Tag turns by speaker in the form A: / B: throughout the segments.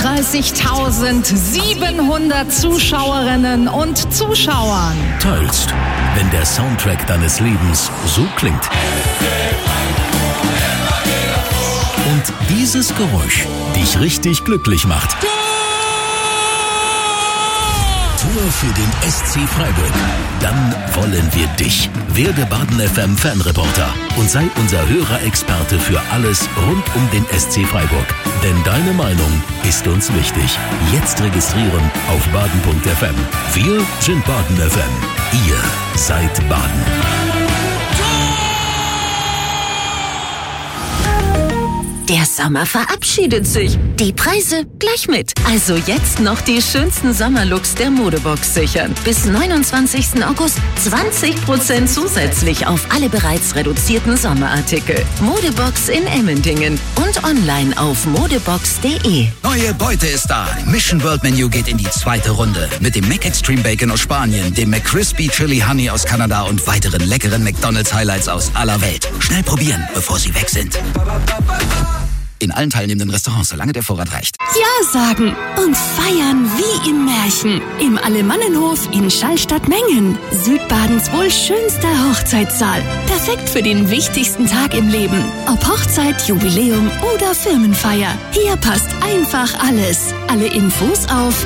A: 32.700 Zuschauerinnen und Zuschauern.
B: Teilst, wenn der Soundtrack deines Lebens so klingt. Und dieses Geräusch dich richtig glücklich macht. Tor für den SC Freiburg. Dann wollen wir dich. Werde Baden FM Fanreporter und sei unser Hörerexperte für alles rund um den SC Freiburg. Denn deine Meinung ist uns wichtig. Jetzt registrieren auf baden.fm. Wir sind Baden FM. Ihr seid Baden.
C: Der Sommer verabschiedet sich. Die Preise gleich mit. Also jetzt noch die schönsten Sommerlooks der Modebox sichern. Bis 29. August 20% zusätzlich auf alle bereits reduzierten Sommerartikel. Modebox in Emmendingen und online auf modebox.de.
D: Neue Beute ist da. Mission World Menu geht in die zweite Runde. Mit dem McExtreme Bacon aus Spanien, dem McCrispy Chili Honey aus Kanada und weiteren leckeren McDonald's Highlights aus aller Welt. Schnell probieren, bevor sie weg sind. In allen teilnehmenden Restaurants, solange der Vorrat reicht.
E: Ja sagen und feiern wie im Märchen. Im Alemannenhof in Schallstatt-Mengen. Südbadens wohl schönster Hochzeitssaal. Perfekt für den wichtigsten Tag im Leben. Ob Hochzeit, Jubiläum oder Firmenfeier. Hier passt einfach alles. Alle Infos auf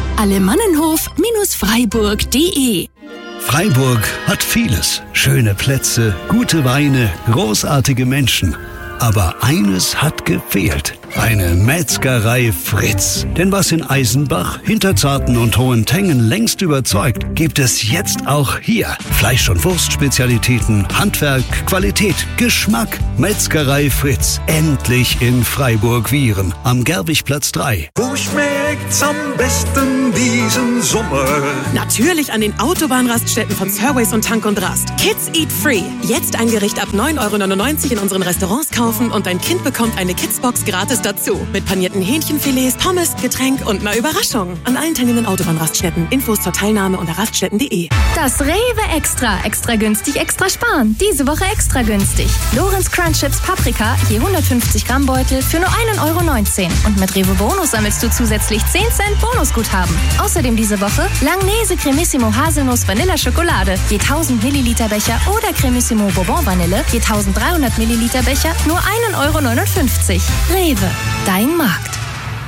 E: alemannenhof-freiburg.de.
F: Freiburg hat vieles. Schöne Plätze, gute Weine, großartige Menschen. Aber eines hat gefehlt. Eine Metzgerei Fritz. Denn was in Eisenbach, Hinterzarten und Hohentengen längst überzeugt, gibt es jetzt auch hier. Fleisch- und Wurstspezialitäten, Handwerk, Qualität, Geschmack. Metzgerei Fritz. Endlich in Freiburg-Wihren. Am Gerwigplatz 3.
G: Wo schmeckt's am besten diesen Sommer?
H: Natürlich an den Autobahnraststätten von Surways und Tank und Rast. Kids Eat Free. Jetzt ein Gericht ab 9,99 € in unseren Restaurants kaufen und dein Kind bekommt eine Kidsbox gratis dazu. Mit panierten Hähnchenfilets, Pommes, Getränk und einer Überraschung. An allen teilnehmenden Autobahnraststätten. Infos zur Teilnahme unter raststätten.de.
I: Das Rewe Extra. Extra günstig, extra sparen. Diese Woche extra günstig. Lorenz Crunch Chips Paprika, je 150 Gramm Beutel für nur 1,19 €. Und mit Rewe Bonus sammelst du zusätzlich 10 Cent Bonusguthaben. Außerdem diese Woche Langnese Cremissimo Haselnuss Vanilla Schokolade, je 1000 Milliliter Becher oder Cremissimo Bourbon Vanille, je 1300 Milliliter Becher, nur 1,59 €. Rewe, dein Markt.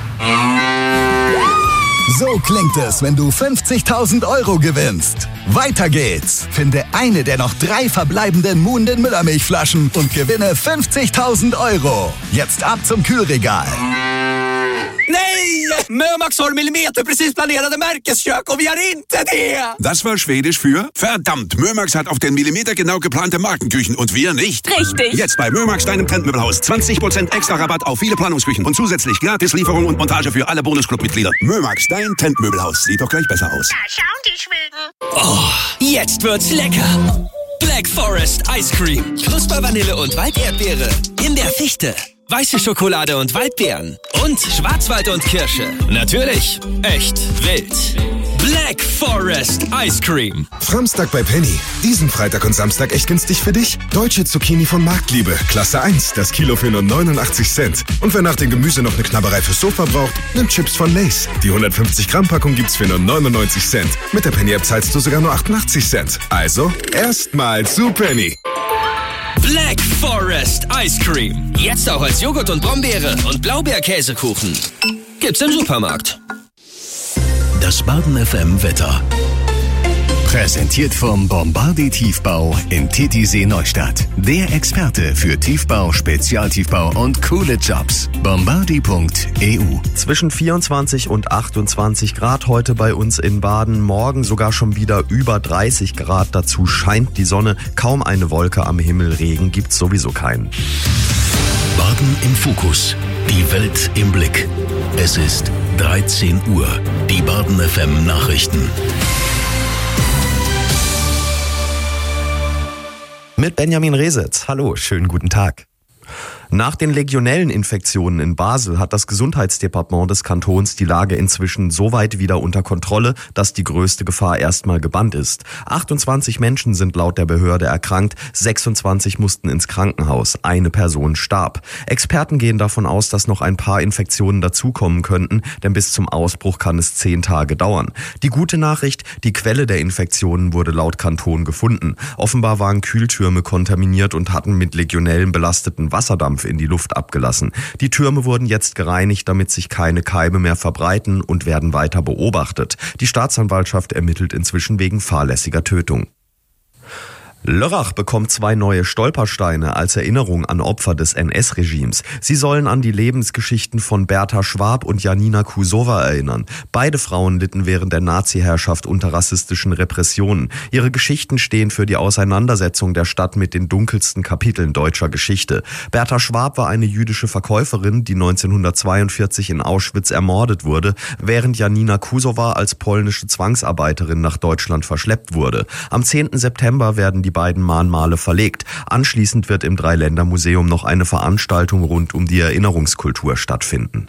J: So klingt es, wenn du 50.000 € gewinnst. Weiter geht's. Finde eine der noch 3 verbleibenden Muhnden Müllermilchflaschen und gewinne 50.000 €. Jetzt ab zum Kühlregal.
K: Nej! Mömax har millimeter precis planerade Märkeskök och vi har inte det!
L: Das war Schwedisch für verdammt, Mömax hat auf den Millimeter genau geplante Markenküchen und wir nicht.
H: Richtig.
L: Jetzt bei Mömax, deinem Trendmöbelhaus. 20% extra Rabatt auf viele Planungsküchen und zusätzlich gratis Lieferung und Montage für alle Bonusclub-Mitglieder. Mömax, dein Trendmöbelhaus. Sieht doch gleich besser aus.
K: Da schauen die Schweden. Oh, jetzt wird's lecker. Black Forest Ice Cream. Knusper Vanille und Walderdbeere. In der Fichte. Weiße Schokolade und Waldbeeren. Und Schwarzwald und Kirsche. Natürlich echt wild. Black Forest Ice Cream.
M: Samstag bei Penny. Diesen Freitag und Samstag echt günstig für dich. Deutsche Zucchini von Marktliebe. Klasse 1. Das Kilo für nur 89 Cent. Und wer nach dem Gemüse noch eine Knabberei fürs Sofa braucht, nimmt Chips von Lay's. Die 150 Gramm Packung gibt's für nur 99 Cent. Mit der Penny App zahlst du sogar nur 88 Cent. Also, erstmal zu Penny.
K: Black Forest Ice Cream. Jetzt auch als Joghurt und Brombeere und Blaubeerkäsekuchen. Gibt's im Supermarkt.
B: Das Baden FM Wetter. Präsentiert vom Bombardier Tiefbau in Titisee Neustadt. Der Experte für Tiefbau, Spezialtiefbau und coole Jobs. Bombardier.eu.
N: Zwischen 24 und 28 Grad heute bei uns in Baden. Morgen sogar schon wieder über 30 Grad. Dazu scheint die Sonne. Kaum eine Wolke am Himmel. Regen gibt's sowieso keinen.
B: Baden im Fokus. Die Welt im Blick. Es ist 13 Uhr. Die Baden FM Nachrichten.
N: Mit Benjamin Resitz. Hallo, schönen guten Tag. Nach den Legionelleninfektionen in Basel hat das Gesundheitsdepartement des Kantons die Lage inzwischen so weit wieder unter Kontrolle, dass die größte Gefahr erstmal gebannt ist. 28 Menschen sind laut der Behörde erkrankt, 26 mussten ins Krankenhaus, eine Person starb. Experten gehen davon aus, dass noch ein paar Infektionen dazukommen könnten, denn bis zum Ausbruch kann es 10 Tage dauern. Die gute Nachricht, die Quelle der Infektionen wurde laut Kanton gefunden. Offenbar waren Kühltürme kontaminiert und hatten mit Legionellen belasteten Wasserdampf in die Luft abgelassen. Die Türme wurden jetzt gereinigt, damit sich keine Keime mehr verbreiten und werden weiter beobachtet. Die Staatsanwaltschaft ermittelt inzwischen wegen fahrlässiger Tötung. Lörrach bekommt 2 neue Stolpersteine als Erinnerung an Opfer des NS-Regimes. Sie sollen an die Lebensgeschichten von Bertha Schwab und Janina Kusowa erinnern. Beide Frauen litten während der Nazi-Herrschaft unter rassistischen Repressionen. Ihre Geschichten stehen für die Auseinandersetzung der Stadt mit den dunkelsten Kapiteln deutscher Geschichte. Bertha Schwab war eine jüdische Verkäuferin, die 1942 in Auschwitz ermordet wurde, während Janina Kusowa als polnische Zwangsarbeiterin nach Deutschland verschleppt wurde. Am 10. September werden die beiden Mahnmale verlegt. Anschließend wird im Dreiländermuseum noch eine Veranstaltung rund um die Erinnerungskultur stattfinden.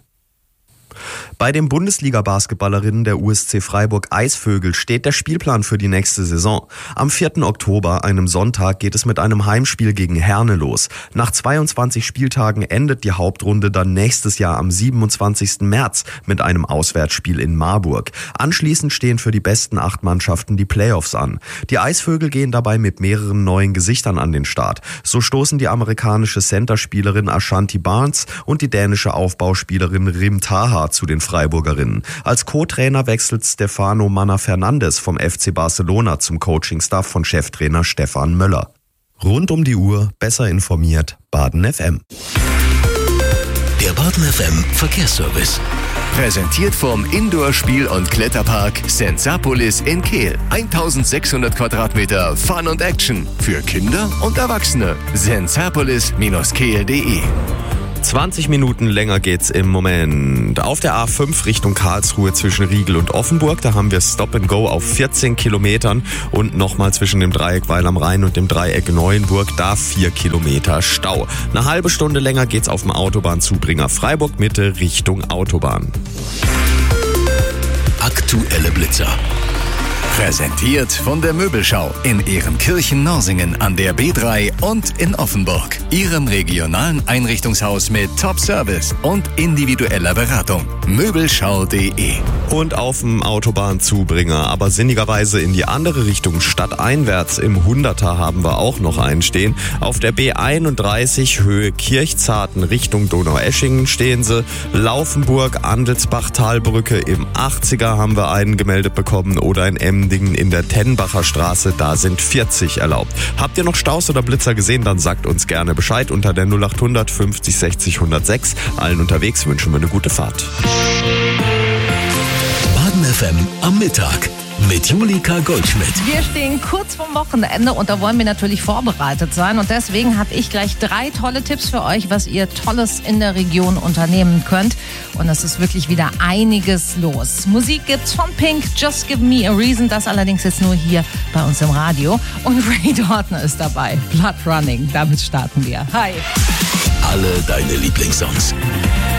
N: Bei den Bundesliga-Basketballerinnen der USC Freiburg Eisvögel steht der Spielplan für die nächste Saison. Am 4. Oktober, einem Sonntag, geht es mit einem Heimspiel gegen Herne los. Nach 22 Spieltagen endet die Hauptrunde dann nächstes Jahr am 27. März mit einem Auswärtsspiel in Marburg. Anschließend stehen für die besten 8 Mannschaften die Playoffs an. Die Eisvögel gehen dabei mit mehreren neuen Gesichtern an den Start. So stoßen die amerikanische Centerspielerin Ashanti Barnes und die dänische Aufbauspielerin Rim Taha zu den Freiburgerinnen. Als Co-Trainer wechselt Stefano Manna Fernandes vom FC Barcelona zum Coaching-Staff von Cheftrainer Stefan Möller. Rund um die Uhr, besser informiert, Baden FM.
B: Der Baden FM Verkehrsservice.
O: Präsentiert vom Indoor-Spiel- und Kletterpark Sensapolis in Kehl. 1600 Quadratmeter Fun und Action für Kinder und Erwachsene. sensapolis-kehl.de
N: 20 Minuten länger geht's im Moment. Auf der A5 Richtung Karlsruhe zwischen Riegel und Offenburg, da haben wir Stop and Go auf 14 Kilometern und nochmal zwischen dem Dreieck Weil am Rhein und dem Dreieck Neuenburg, da 4 Kilometer Stau. Eine halbe Stunde länger geht's auf dem Autobahnzubringer Freiburg Mitte Richtung Autobahn.
B: Aktuelle Blitzer.
O: Präsentiert von der Möbelschau in Ehrenkirchen-Norsingen an der B3 und in Offenburg. Ihrem regionalen Einrichtungshaus mit Top-Service und individueller Beratung. Möbelschau.de.
N: Und auf dem Autobahnzubringer, aber sinnigerweise in die andere Richtung, stadteinwärts im 100er haben wir auch noch einen stehen. Auf der B31 Höhe Kirchzarten Richtung Donaueschingen stehen sie. Laufenburg, Andelsbach, Talbrücke im 80er haben wir einen gemeldet bekommen oder in Emdingen in der Tennbacher Straße, da sind 40 erlaubt. Habt ihr noch Staus oder Blitzer gesehen, dann sagt uns gerne Bescheid unter der 0800 50 60 106. Allen unterwegs wünschen wir eine gute Fahrt.
B: Baden FM am Mittag mit Julika Goldschmidt.
A: Wir stehen kurz vorm Wochenende und da wollen wir natürlich vorbereitet sein. Und deswegen habe ich gleich 3 tolle Tipps für euch, was ihr Tolles in der Region unternehmen könnt. Und es ist wirklich wieder einiges los. Musik gibt's von Pink, Just Give Me a Reason. Das allerdings jetzt nur hier bei uns im Radio. Und Ray Dortner ist dabei. Blood Running. Damit starten wir. Hi.
B: Alle deine Lieblingssongs.